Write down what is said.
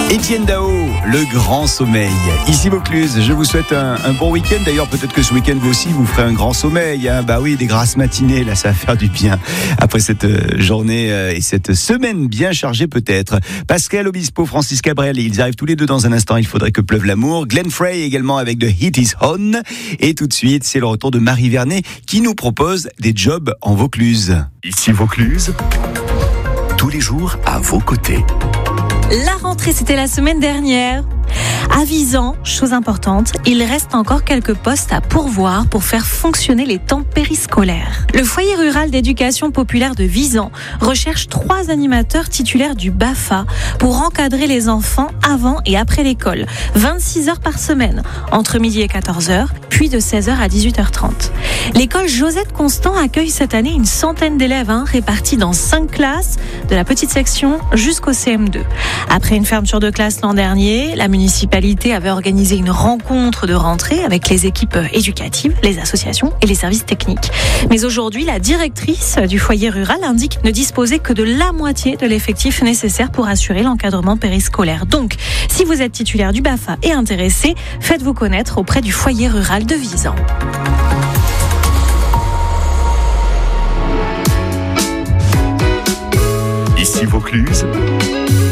Étienne Dao, le grand sommeil. Ici Vaucluse, je vous souhaite un bon week-end. D'ailleurs, peut-être que ce week-end, vous aussi, vous ferez un grand sommeil. Bah oui, des grasses matinées, là, ça va faire du bien. Après cette journée et cette semaine bien chargée, peut-être. Pascal Obispo, Francis Cabrel, ils arrivent tous les deux dans un instant. Il faudrait que pleuve l'amour. Glenn Frey également avec The Heat Is On. Et tout de suite, c'est le retour de Marie Vernet qui nous propose des jobs en Vaucluse. Ici Vaucluse, tous les jours à vos côtés. La rentrée, c'était la semaine dernière. À Visan, chose importante, il reste encore quelques postes à pourvoir pour faire fonctionner les temps périscolaires. Le foyer rural d'éducation populaire de Visan recherche 3 animateurs titulaires du BAFA pour encadrer les enfants avant et après l'école. 26 heures par semaine, entre midi et 14h, puis de 16h à 18h30. L'école Josette Constant accueille cette année une centaine d'élèves répartis dans 5 classes, de la petite section jusqu'au CM2. Après une fermeture de classe l'an dernier, la municipalité avait organisé une rencontre de rentrée avec les équipes éducatives, les associations et les services techniques. Mais aujourd'hui, la directrice du foyer rural indique ne disposer que de la moitié de l'effectif nécessaire pour assurer l'encadrement périscolaire. Donc, si vous êtes titulaire du BAFA et intéressé, faites-vous connaître auprès du foyer rural de Visan. Ici Vaucluse,